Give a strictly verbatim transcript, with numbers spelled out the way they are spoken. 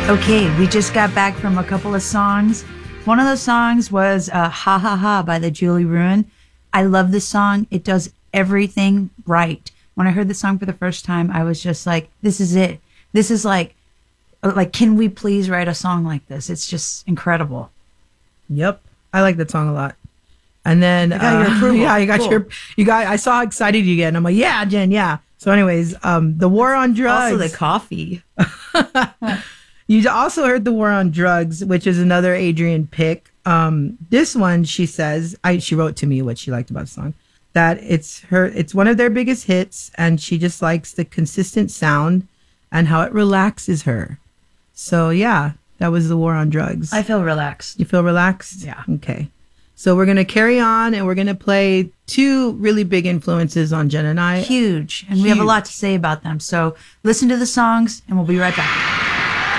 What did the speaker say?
Okay, we just got back from a couple of songs. One of those songs was uh, Ha Ha Ha by the Julie Ruin. I love this song. It does everything right. When I heard the song for the first time, I was just like, this is it. This is like, like, can we please write a song like this? It's just incredible. Yep. I like that song a lot. And then, you got your uh, approval. yeah, you got Cool. your, you got, I saw how excited you get. And I'm like, yeah, Jen, yeah. So anyways, um, the War on Drugs. Also the coffee. You also heard the War on Drugs, which is another Adrienne pick. Um, this one, she says, I she wrote to me what she liked about the song, that it's her, it's one of their biggest hits, and she just likes the consistent sound and how it relaxes her. So yeah, that was the War on Drugs. I feel relaxed. You feel relaxed? Yeah. Okay. So we're gonna carry on, and we're gonna play two really big influences on Jen and I. Huge, and Huge. We have a lot to say about them. So listen to the songs, and we'll be right back.